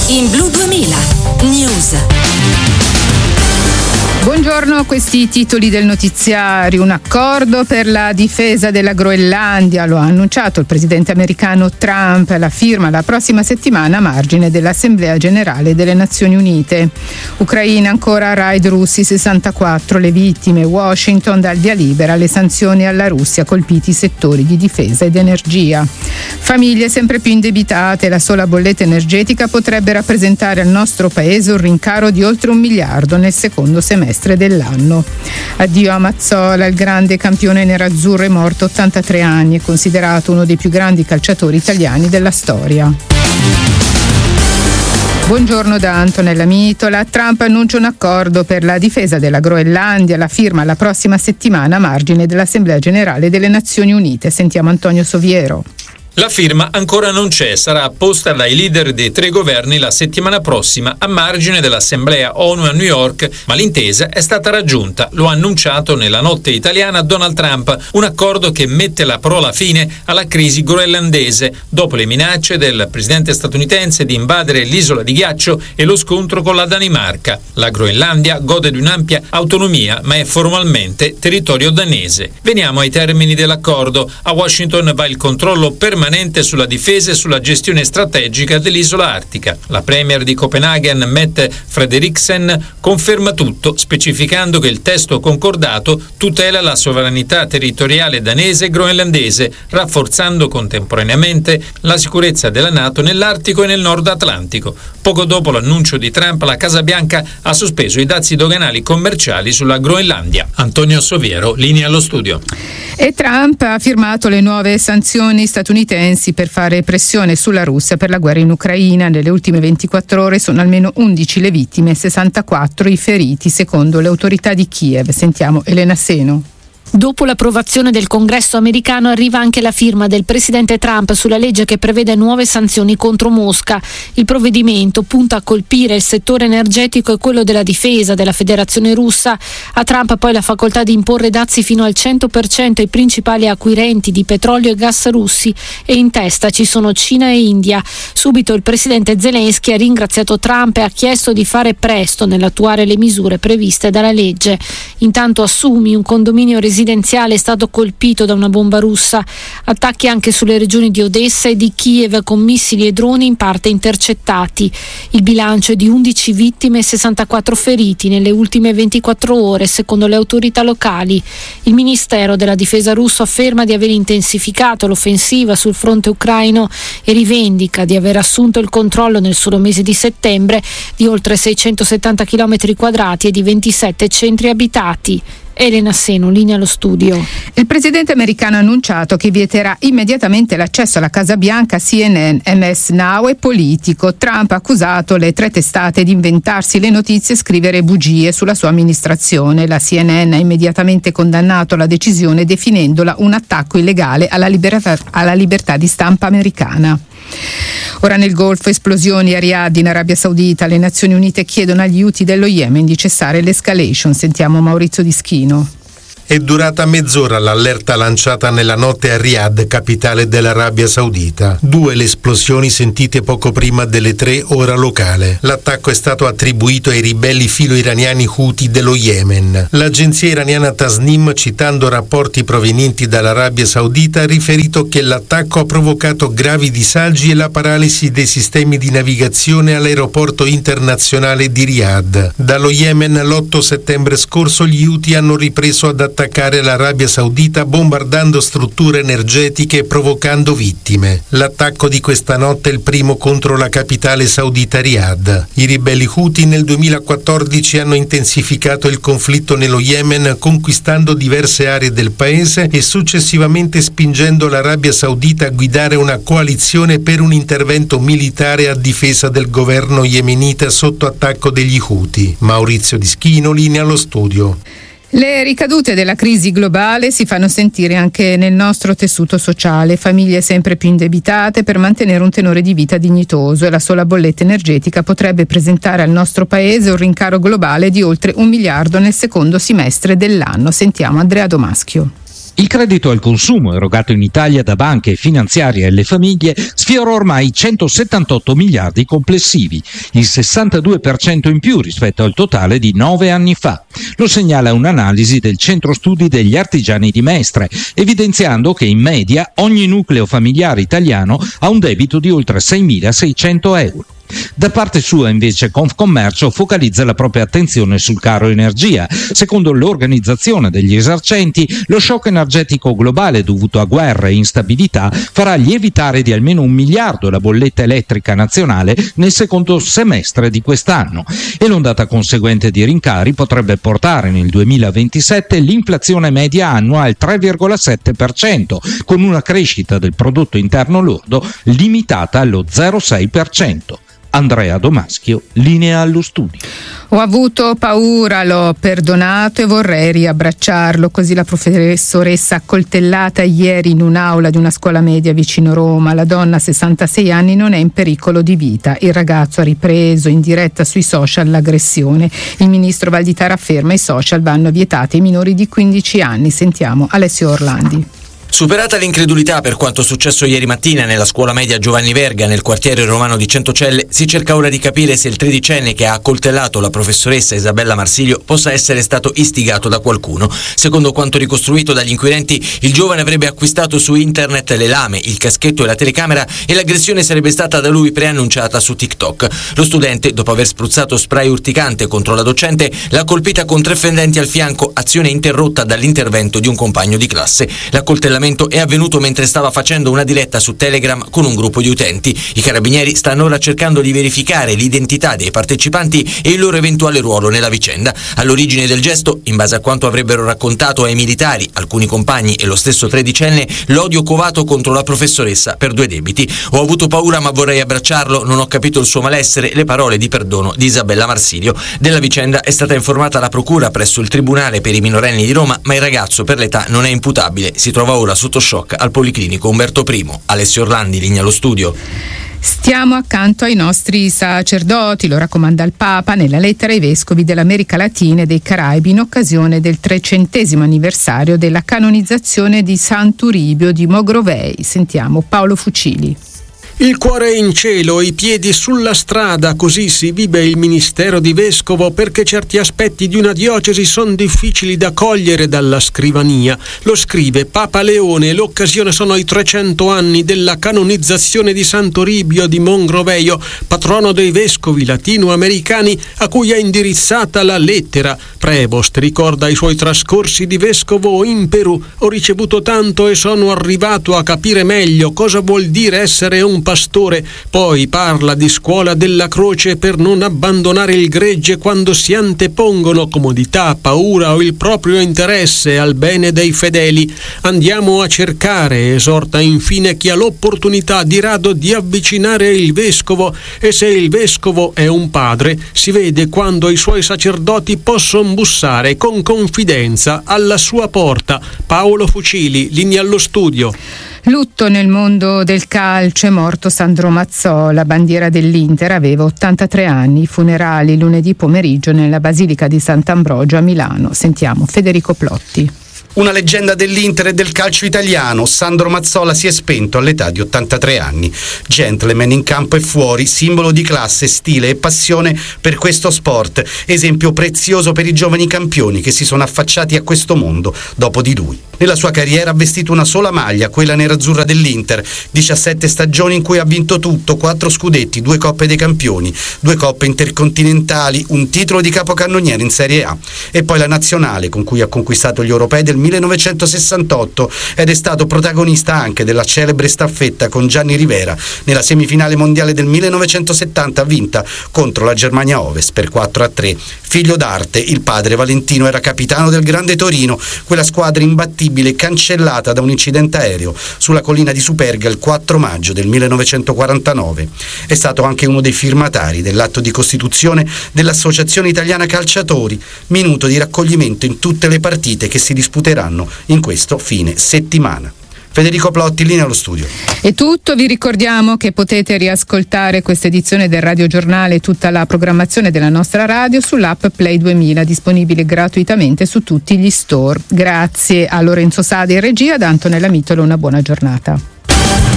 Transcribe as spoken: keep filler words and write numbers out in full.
In Blu duemila News. Buongiorno, questi i titoli del notiziario. Un accordo per la difesa della Groenlandia, lo ha annunciato il presidente americano Trump, la firma la prossima settimana a margine dell'Assemblea Generale delle Nazioni Unite. Ucraina ancora raid russi sessantaquattro, le vittime. Washington dà il via libera alle sanzioni alla Russia, colpiti i settori di difesa ed energia. Famiglie sempre più indebitate, la sola bolletta energetica potrebbe rappresentare al nostro paese un rincaro di oltre un miliardo nel secondo semestre dell'anno. Addio a Mazzola, il grande campione nerazzurro, è morto ottantatré anni, è considerato uno dei più grandi calciatori italiani della storia. Buongiorno da Antonella Mitola. Trump annuncia un accordo per la difesa della Groenlandia, la firma la prossima settimana a margine dell'Assemblea Generale delle Nazioni Unite. Sentiamo Antonio Soviero. La firma ancora non c'è, sarà apposta dai leader dei tre governi la settimana prossima a margine dell'Assemblea ONU a New York, ma l'intesa è stata raggiunta, lo ha annunciato nella notte italiana Donald Trump, un accordo che mette la parola fine alla crisi groenlandese dopo le minacce del presidente statunitense di invadere l'isola di ghiaccio e lo scontro con la Danimarca. La Groenlandia gode di un'ampia autonomia, ma è formalmente territorio danese. Veniamo ai termini dell'accordo. A Washington va il controllo permanente sulla difesa e sulla gestione strategica dell'isola artica. La premier di Copenaghen, Mette Frederiksen, conferma tutto, specificando che il testo concordato tutela la sovranità territoriale danese e groenlandese, rafforzando contemporaneamente la sicurezza della NATO nell'Artico e nel Nord Atlantico. Poco dopo l'annuncio di Trump, la Casa Bianca ha sospeso i dazi doganali commerciali sulla Groenlandia. Antonio Soviero, linea allo studio. E Trump ha firmato le nuove sanzioni statunitensi per fare pressione sulla Russia per la guerra in Ucraina. Nelle ultime ventiquattro ore sono almeno undici le vittime e sessantaquattro i feriti, secondo le autorità di Kiev. Sentiamo Elena Seno. Dopo l'approvazione del Congresso americano arriva anche la firma del presidente Trump sulla legge che prevede nuove sanzioni contro Mosca. Il provvedimento punta a colpire il settore energetico e quello della difesa della Federazione Russa. A Trump poi la facoltà di imporre dazi fino al cento per cento ai principali acquirenti di petrolio e gas russi, e in testa ci sono Cina e India. Subito il presidente Zelensky ha ringraziato Trump e ha chiesto di fare presto nell'attuare le misure previste dalla legge. Intanto a Sumi, un condominio residenziale residenziale è stato colpito da una bomba russa. Attacchi anche sulle regioni di Odessa e di Kiev con missili e droni in parte intercettati. Il bilancio è di undici vittime e sessantaquattro feriti nelle ultime ventiquattro ore, secondo le autorità locali. Il Ministero della Difesa russo afferma di aver intensificato l'offensiva sul fronte ucraino e rivendica di aver assunto il controllo nel solo mese di settembre di oltre seicentosettanta chilometri quadrati e di ventisette centri abitati. Elena Seno, linea allo studio. Il presidente americano ha annunciato che vieterà immediatamente l'accesso alla Casa Bianca a C N N, M S Now e Politico. Trump ha accusato le tre testate di inventarsi le notizie e scrivere bugie sulla sua amministrazione. La C N N ha immediatamente condannato la decisione, definendola un attacco illegale alla libertà, alla libertà di stampa americana. Ora nel Golfo, esplosioni a Riyadh in Arabia Saudita. Le Nazioni Unite chiedono agli Houthi dello Yemen di cessare l'escalation. Sentiamo Maurizio Dischino. È durata mezz'ora l'allerta lanciata nella notte a Riyadh, capitale dell'Arabia Saudita. Due le esplosioni sentite poco prima delle tre ora locale. L'attacco è stato attribuito ai ribelli filo-iraniani Houthi dello Yemen. L'agenzia iraniana Tasnim, citando rapporti provenienti dall'Arabia Saudita, ha riferito che l'attacco ha provocato gravi disagi e la paralisi dei sistemi di navigazione all'aeroporto internazionale di Riyadh. Dallo Yemen l'otto settembre scorso gli Houthi hanno ripreso ad attaccare attaccare l'Arabia Saudita bombardando strutture energetiche e provocando vittime. L'attacco di questa notte è il primo contro la capitale saudita Riyadh. I ribelli Houthi nel duemilaquattordici hanno intensificato il conflitto nello Yemen, conquistando diverse aree del paese e successivamente spingendo l'Arabia Saudita a guidare una coalizione per un intervento militare a difesa del governo yemenita sotto attacco degli Houthi. Maurizio Dischino, linea allo studio. Le ricadute della crisi globale si fanno sentire anche nel nostro tessuto sociale. Famiglie sempre più indebitate per mantenere un tenore di vita dignitoso, e la sola bolletta energetica potrebbe presentare al nostro paese un rincaro globale di oltre un miliardo nel secondo semestre dell'anno. Sentiamo Andrea Domaschio. Il credito al consumo erogato in Italia da banche finanziarie alle famiglie sfiora ormai i centosettantotto miliardi complessivi, il sessantadue per cento in più rispetto al totale di nove anni fa. Lo segnala un'analisi del Centro Studi degli Artigiani di Mestre, evidenziando che in media ogni nucleo familiare italiano ha un debito di oltre seimilaseicento euro. Da parte sua invece Confcommercio focalizza la propria attenzione sul caro energia. Secondo l'organizzazione degli esercenti, lo shock energetico globale dovuto a guerre e instabilità farà lievitare di almeno un miliardo la bolletta elettrica nazionale nel secondo semestre di quest'anno e l'ondata conseguente di rincari potrebbe portare nel duemilaventisette l'inflazione media annua al tre virgola sette per cento, con una crescita del prodotto interno lordo limitata allo zero virgola sei per cento. Andrea Domaschio, linea allo studio. Ho avuto paura, l'ho perdonato e vorrei riabbracciarlo, così la professoressa accoltellata ieri in un'aula di una scuola media vicino Roma. La donna, sessantasei anni, non è in pericolo di vita. Il ragazzo ha ripreso in diretta sui social l'aggressione. Il ministro Valditara afferma: i social vanno vietati ai minori di quindici anni. Sentiamo Alessio Orlandi. Superata l'incredulità per quanto successo ieri mattina nella scuola media Giovanni Verga nel quartiere romano di Centocelle, si cerca ora di capire se il tredicenne che ha accoltellato la professoressa Isabella Marsilio possa essere stato istigato da qualcuno. Secondo quanto ricostruito dagli inquirenti, il giovane avrebbe acquistato su internet le lame, il caschetto e la telecamera e l'aggressione sarebbe stata da lui preannunciata su TikTok. Lo studente, dopo aver spruzzato spray urticante contro la docente, l'ha colpita con tre fendenti al fianco, azione interrotta dall'intervento di un compagno di classe. L'accoltellamento è avvenuto mentre stava facendo una diretta su Telegram con un gruppo di utenti. I carabinieri stanno ora cercando di verificare l'identità dei partecipanti e il loro eventuale ruolo nella vicenda. All'origine del gesto, in base a quanto avrebbero raccontato ai militari, alcuni compagni e lo stesso tredicenne, l'odio covato contro la professoressa per due debiti. Ho avuto paura ma vorrei abbracciarlo, non ho capito il suo malessere, le parole di perdono di Isabella Marsilio. Della vicenda è stata informata la procura presso il Tribunale per i minorenni di Roma, ma il ragazzo per l'età non è imputabile, si trova ora sotto shock al Policlinico Umberto I. Alessio Orlandi, linea allo studio. Stiamo accanto ai nostri sacerdoti, lo raccomanda il Papa nella lettera ai vescovi dell'America Latina e dei Caraibi in occasione del trecentesimo anniversario della canonizzazione di Sant'Uribio di Mogrovei. Sentiamo Paolo Fucili. Il cuore è in cielo, i piedi sulla strada, così si vive il ministero di vescovo, perché certi aspetti di una diocesi sono difficili da cogliere dalla scrivania. Lo scrive Papa Leone, l'occasione sono i trecento anni della canonizzazione di Sant'Uribio di Mongroveio, patrono dei vescovi latinoamericani a cui è indirizzata la lettera. Prevost ricorda i suoi trascorsi di vescovo in Perù. Ho ricevuto tanto e sono arrivato a capire meglio cosa vuol dire essere un pastore. Poi parla di scuola della croce per non abbandonare il gregge quando si antepongono comodità, paura o il proprio interesse al bene dei fedeli. Andiamo a cercare, esorta infine chi ha l'opportunità di rado di avvicinare il vescovo, e se il vescovo è un padre, si vede quando i suoi sacerdoti possono bussare con confidenza alla sua porta. Paolo Fucili, linea allo studio. Lutto nel mondo del calcio, è morto Sandro Mazzola, bandiera dell'Inter, aveva ottantatré anni. Funerali lunedì pomeriggio nella Basilica di Sant'Ambrogio a Milano. Sentiamo Federico Plotti. Una leggenda dell'Inter e del calcio italiano, Sandro Mazzola si è spento all'età di ottantatré anni. Gentleman in campo e fuori, simbolo di classe, stile e passione per questo sport, esempio prezioso per i giovani campioni che si sono affacciati a questo mondo dopo di lui. Nella sua carriera ha vestito una sola maglia, quella nerazzurra dell'Inter, diciassette stagioni in cui ha vinto tutto, quattro scudetti, due coppe dei campioni, due coppe intercontinentali, un titolo di capocannoniere in Serie A e poi la nazionale con cui ha conquistato gli europei del millenovecentosessantotto ed è stato protagonista anche della celebre staffetta con Gianni Rivera nella semifinale mondiale del millenovecentosettanta vinta contro la Germania Ovest per quattro a tre. Figlio d'arte, il padre Valentino era capitano del Grande Torino, quella squadra imbattibile cancellata da un incidente aereo sulla collina di Superga il quattro maggio del millenovecentoquarantanove. È stato anche uno dei firmatari dell'atto di costituzione dell'Associazione Italiana Calciatori, minuto di raccoglimento in tutte le partite che si disputeranno in questo fine settimana. Federico Plotti, linea allo studio. È tutto, vi ricordiamo che potete riascoltare questa edizione del Radio Giornale e tutta la programmazione della nostra radio sull'app Play duemila, disponibile gratuitamente su tutti gli store. Grazie a Lorenzo Sade in regia, da Antonella Mitolo, una buona giornata.